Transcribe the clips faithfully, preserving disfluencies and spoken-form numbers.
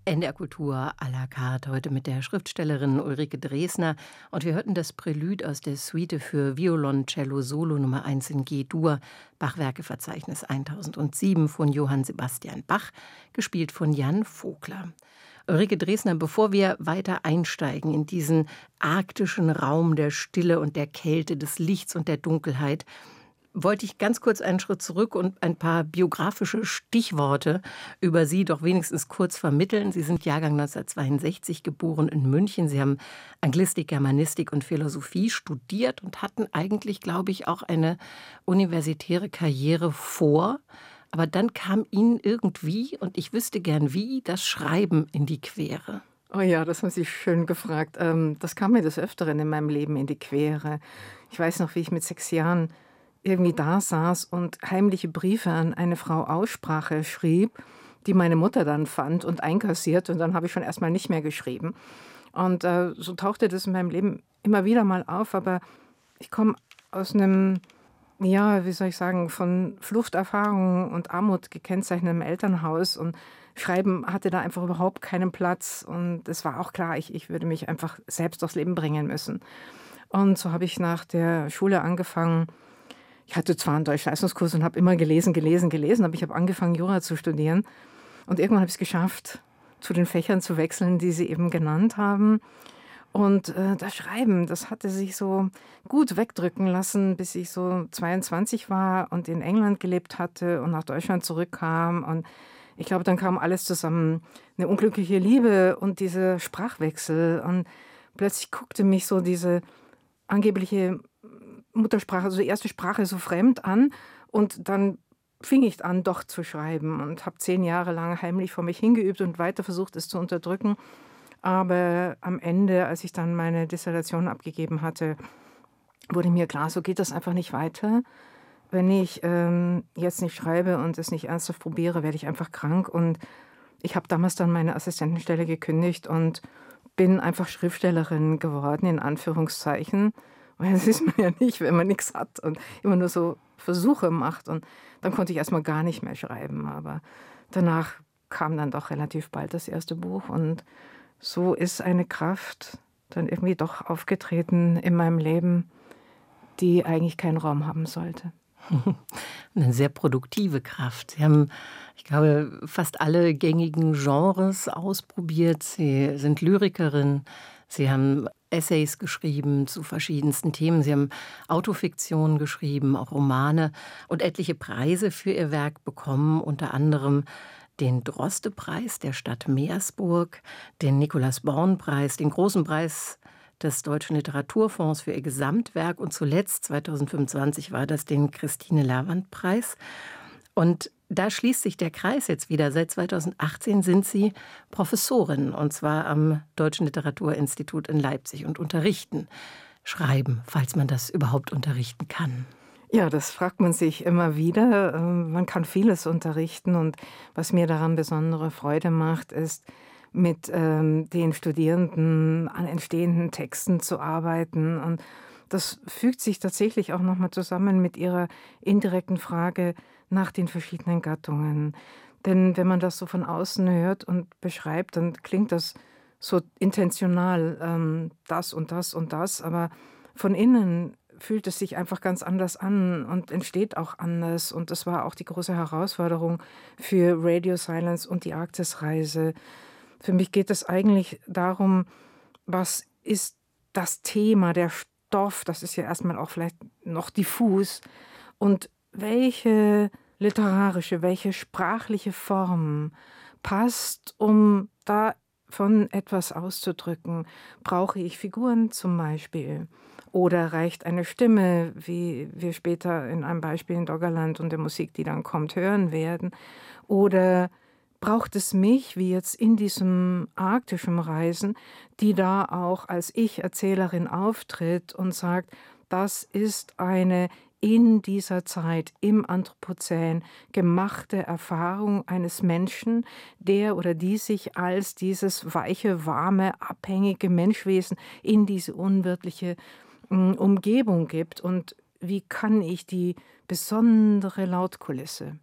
N D R Kultur à la carte, heute mit der Schriftstellerin Ulrike Dresner. Und wir hörten das Prälude aus der Suite für Violoncello Solo Nummer eins in G-Dur, Bachwerkeverzeichnis eintausendsieben von Johann Sebastian Bach, gespielt von Jan Vogler. Ulrike Dresner, bevor wir weiter einsteigen in diesen arktischen Raum der Stille und der Kälte, des Lichts und der Dunkelheit, wollte ich ganz kurz einen Schritt zurück und ein paar biografische Stichworte über Sie doch wenigstens kurz vermitteln. Sie sind Jahrgang neunzehnhundertzweiundsechzig, geboren in München. Sie haben Anglistik, Germanistik und Philosophie studiert und hatten eigentlich, glaube ich, auch eine universitäre Karriere vor. Aber dann kam Ihnen irgendwie, und ich wüsste gern wie, das Schreiben in die Quere. Oh ja, das haben Sie schön gefragt. Ähm, das kam mir des Öfteren in meinem Leben in die Quere. Ich weiß noch, wie ich mit sechs Jahren irgendwie da saß und heimliche Briefe an eine Frau Aussprache schrieb, die meine Mutter dann fand und einkassiert. Und dann habe ich schon erstmal nicht mehr geschrieben. Und äh, so tauchte das in meinem Leben immer wieder mal auf. Aber ich komme aus einem, ja, wie soll ich sagen, von Fluchterfahrungen und Armut gekennzeichnetem Elternhaus. Und Schreiben hatte da einfach überhaupt keinen Platz. Und es war auch klar, ich, ich würde mich einfach selbst aufs Leben bringen müssen. Und so habe ich nach der Schule angefangen. Ich hatte zwar einen Deutsch-Leistungskurs und habe immer gelesen, gelesen, gelesen, aber ich habe angefangen, Jura zu studieren. Und irgendwann habe ich es geschafft, zu den Fächern zu wechseln, die Sie eben genannt haben. Und äh, das Schreiben, das hatte sich so gut wegdrücken lassen, bis ich so zweiundzwanzig war und in England gelebt hatte und nach Deutschland zurückkam. Und ich glaube, dann kam alles zusammen. Eine unglückliche Liebe und dieser Sprachwechsel. Und plötzlich guckte mich so diese angebliche Muttersprache, also die erste Sprache, so fremd an. Und dann fing ich an, doch zu schreiben und habe zehn Jahre lang heimlich vor mich hingeübt und weiter versucht, es zu unterdrücken. Aber am Ende, als ich dann meine Dissertation abgegeben hatte, wurde mir klar, so geht das einfach nicht weiter. Wenn ich ähm, jetzt nicht schreibe und es nicht ernsthaft probiere, werde ich einfach krank. Und ich habe damals dann meine Assistentenstelle gekündigt und bin einfach Schriftstellerin geworden, in Anführungszeichen. Weil das ist man ja nicht, wenn man nichts hat und immer nur so Versuche macht. Und dann konnte ich erstmal gar nicht mehr schreiben. Aber danach kam dann doch relativ bald das erste Buch. Und so ist eine Kraft dann irgendwie doch aufgetreten in meinem Leben, die eigentlich keinen Raum haben sollte. Eine sehr produktive Kraft. Sie haben, ich glaube, fast alle gängigen Genres ausprobiert. Sie sind Lyrikerin. Sie haben Essays geschrieben zu verschiedensten Themen. Sie haben Autofiktion geschrieben, auch Romane und etliche Preise für Ihr Werk bekommen, unter anderem den Droste-Preis der Stadt Meersburg, den Nikolaus-Born-Preis, den großen Preis des Deutschen Literaturfonds für Ihr Gesamtwerk und zuletzt zweitausendfünfundzwanzig war das den Christine-Lerwand-Preis. Und da schließt sich der Kreis jetzt wieder. Seit zweitausendachtzehn sind Sie Professorin, und zwar am Deutschen Literaturinstitut in Leipzig und unterrichten Schreiben, falls man das überhaupt unterrichten kann. Ja, das fragt man sich immer wieder. Man kann vieles unterrichten und was mir daran besondere Freude macht, ist, mit ähm, den Studierenden an entstehenden Texten zu arbeiten. Und das fügt sich tatsächlich auch nochmal zusammen mit Ihrer indirekten Frage nach den verschiedenen Gattungen. Denn wenn man das so von außen hört und beschreibt, dann klingt das so intentional, ähm, das und das und das, aber von innen fühlt es sich einfach ganz anders an und entsteht auch anders. Und das war auch die große Herausforderung für Radio Silence und die Arktisreise. Für mich geht es eigentlich darum, was ist das Thema, der Stoff, das ist ja erstmal auch vielleicht noch diffus, und welche literarische, welche sprachliche Form passt, um davon etwas auszudrücken. Brauche ich Figuren zum Beispiel? Oder reicht eine Stimme, wie wir später in einem Beispiel in Doggerland und der Musik, die dann kommt, hören werden? Oder braucht es mich, wie jetzt in diesem arktischen Reisen, die da auch als Ich-Erzählerin auftritt und sagt, das ist eine in dieser Zeit im Anthropozän gemachte Erfahrung eines Menschen, der oder die sich als dieses weiche, warme, abhängige Menschwesen in diese unwirtliche mm, Umgebung gibt. Und wie kann ich die besondere Lautkulisse,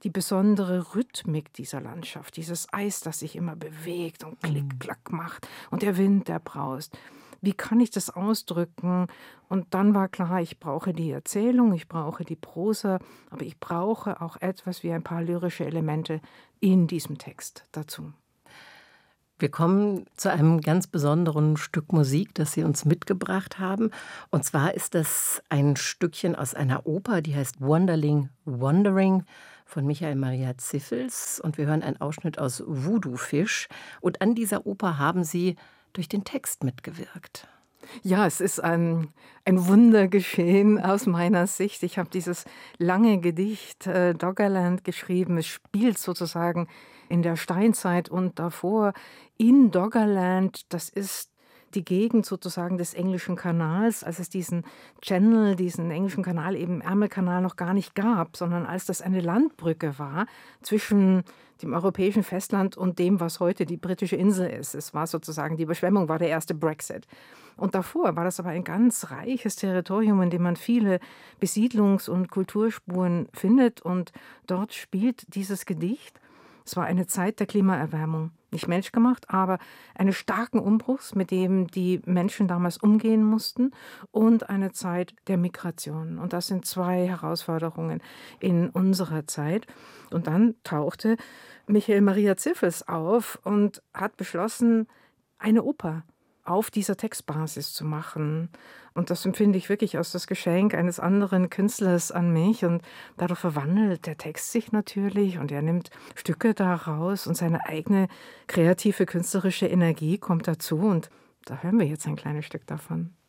die besondere Rhythmik dieser Landschaft, dieses Eis, das sich immer bewegt und klick, klack macht und der Wind, der braust. Wie kann ich das ausdrücken? Und dann war klar, ich brauche die Erzählung, ich brauche die Prosa, aber ich brauche auch etwas wie ein paar lyrische Elemente in diesem Text dazu. Wir kommen zu einem ganz besonderen Stück Musik, das Sie uns mitgebracht haben. Und zwar ist das ein Stückchen aus einer Oper, die heißt Wonderling Wandering von Michael Maria Ziffels. Und wir hören einen Ausschnitt aus Voodoo-Fisch. Und an dieser Oper haben Sie durch den Text mitgewirkt. Ja, es ist ein, ein Wunder geschehen aus meiner Sicht. Ich habe dieses lange Gedicht äh, Doggerland geschrieben. Es spielt sozusagen in der Steinzeit und davor in Doggerland. Das ist die Gegend sozusagen des englischen Kanals, als es diesen Channel, diesen englischen Kanal, eben Ärmelkanal noch gar nicht gab, sondern als das eine Landbrücke war zwischen dem europäischen Festland und dem, was heute die britische Insel ist. Es war sozusagen, die Überschwemmung war der erste Brexit. Und davor war das aber ein ganz reiches Territorium, in dem man viele Besiedlungs- und Kulturspuren findet. Und dort spielt dieses Gedicht. Es war eine Zeit der Klimaerwärmung. Nicht menschgemacht, aber eines starken Umbruchs, mit dem die Menschen damals umgehen mussten, und eine Zeit der Migration. Und das sind zwei Herausforderungen in unserer Zeit. Und dann tauchte Michael Maria Ziffels auf und hat beschlossen, eine Oper auf dieser Textbasis zu machen. Und das empfinde ich wirklich als das Geschenk eines anderen Künstlers an mich. Und dadurch verwandelt der Text sich natürlich und er nimmt Stücke daraus und seine eigene kreative, künstlerische Energie kommt dazu. Und da hören wir jetzt ein kleines Stück davon.